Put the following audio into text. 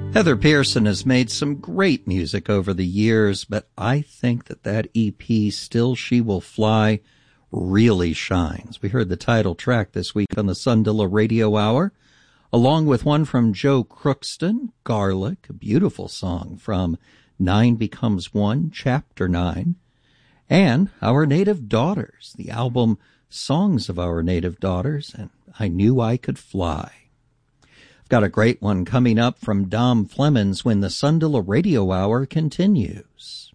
Heather Pearson has made some great music over the years, but I think that EP, Still She Will Fly, really shines. We heard the title track this week on the Sundilla Radio Hour, along with one from Joe Crookston, Garlic, a beautiful song from Nine Becomes One, Chapter 9, and Our Native Daughters, the album Songs of Our Native Daughters, and I Knew I Could Fly. Got a great one coming up from Dom Flemons when the Sundilla Radio Hour continues.